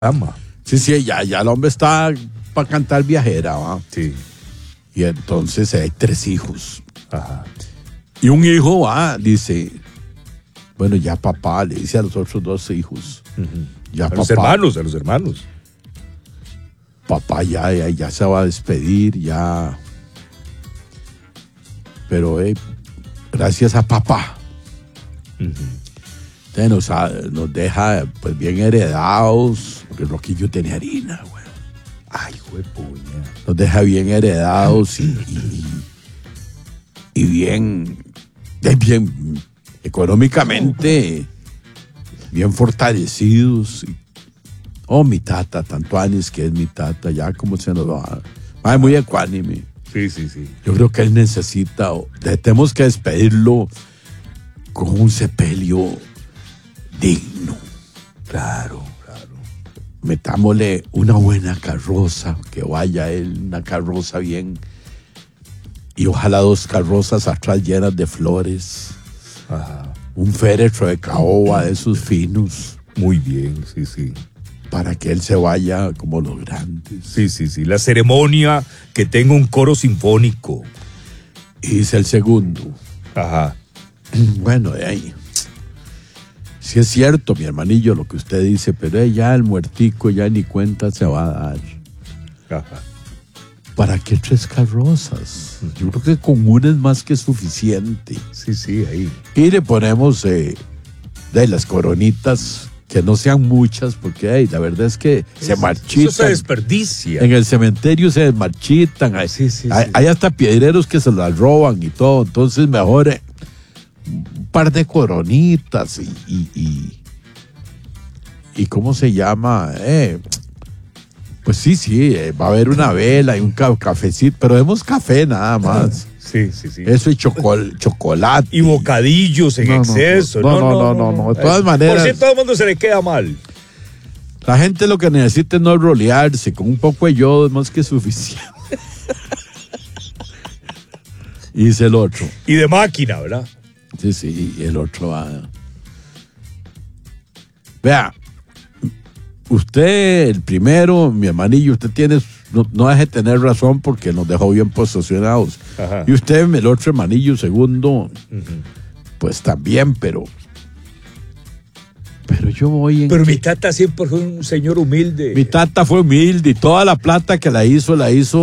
Ama. Sí, ya el hombre está para cantar viajera, ¿va? Sí. Y entonces hay 3 hijos. Ajá. Y un hijo dice, bueno, ya papá, le dice a los otros 2 hijos. Uh-huh. Ya A papá, los hermanos. papá ya se va a despedir, ya. Pero gracias a papá. Uh-huh. Entonces nos deja pues bien heredados, porque Roquillo tenía harina, güey. Ay, güey, puña. Nos deja bien heredados y bien económicamente bien fortalecidos. Mi tata, tanto años que es mi tata, ya como se nos va. Ay, muy ecuánime. Sí. Yo creo que él necesita, tenemos que despedirlo con un sepelio digno. Claro. Metámosle una buena carroza, que vaya él, una carroza bien, y ojalá 2 carrozas atrás llenas de flores. Ajá. Un féretro de caoba de esos finos, Muy bien, sí. para que él se vaya como los grandes. Sí. La ceremonia que tenga un coro sinfónico. Y dice el segundo. Ajá. Bueno, de ahí. Sí es cierto, mi hermanillo, lo que usted dice, pero ya el muertico ya ni cuenta se va a dar. Ajá. ¿Para qué 3 carrozas? Yo creo que con una es más que suficiente. Sí, ahí. Y le ponemos de las coronitas, que no sean muchas, porque la verdad es que se marchitan. Eso se desperdicia. En el cementerio se desmarchitan. Sí. Hay hasta piedreros que se las roban y todo. Entonces mejor un par de coronitas y ¿cómo se llama? Pues sí, va a haber una vela y un cafecito, pero demos café nada más. Sí. Eso y chocolate. Y bocadillos en exceso. No. De todas maneras. Por si todo el mundo se le queda mal. La gente lo que necesita es no rolearse. Con un poco de yodo es más que suficiente. Y dice el otro. Y de máquina, ¿verdad? Sí, y el otro va. Vea, usted, el primero, mi hermanillo, usted tiene, no deje de tener razón porque nos dejó bien posicionados. Ajá. Y usted, el otro hermanillo, segundo, pues también, pero yo voy en... Pero mi tata siempre fue un señor humilde. Mi tata fue humilde y toda la plata que la hizo.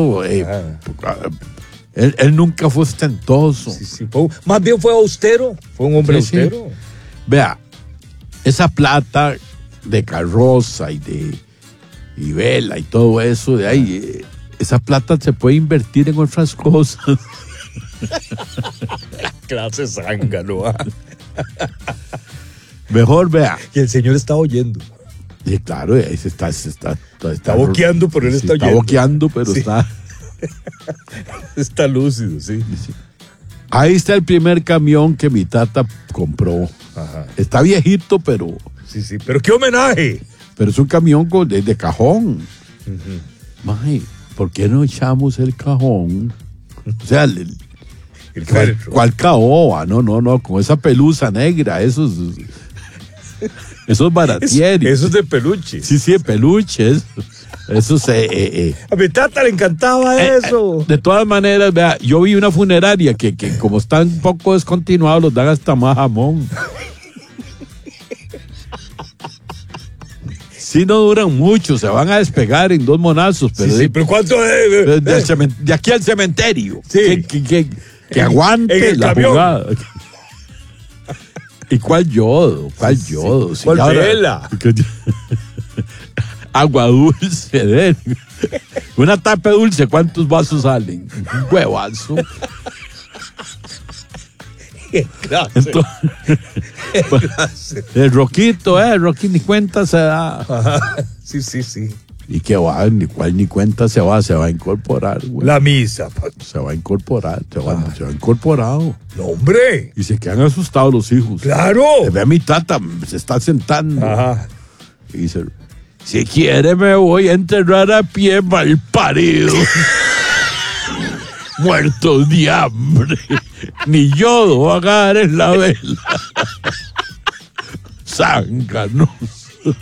Él nunca fue ostentoso. Sí. Más bien fue austero. Fue un hombre austero. Sí. Vea, esa plata de carroza y vela y todo eso de ahí, esa plata se puede invertir en otras cosas. Clase zángano. Mejor, vea. Y el señor está oyendo. Y claro, ahí está boqueando, pero él está oyendo. Está boqueando, pero sí. está... Está lúcido, sí. Ahí está el primer camión que mi tata compró. Ajá. Está viejito, pero... Sí. Pero qué homenaje. Pero es un camión de cajón. Mae, ¿por qué no echamos el cajón? O sea, ¿cuál caoba? No, con esa pelusa negra, esos baratieris. Eso es de peluche. Sí, peluches. Eso a mi tata le encantaba eso. De todas maneras, vea, yo vi una funeraria que como están un poco descontinuados, los dan hasta más jamón. Sí, no duran mucho, se van a despegar en 2 monazos. Pero sí, pero ¿cuánto es? De aquí al cementerio. Sí. Que aguante la camión. jugada. ¿Y cuál yodo? ¿Cuál yodo? Sí, ¿cuál vela? Agua dulce. Una tapa dulce, ¿cuántos vasos salen? Un huevazo. Entonces, el Roquito, ni cuenta se da. Ajá. Sí. Y que va, ni cuenta se va a incorporar, güey. La misa. Se va a incorporar, se va incorporado. No, hombre. Y se quedan asustados los hijos. Claro. Ve a mi tata, se está sentando. Ajá. Y dice, si quiere me voy a enterrar a pie, mal parido. Muertos de hambre. Ni yodo va a caer en la vela. Zánganos.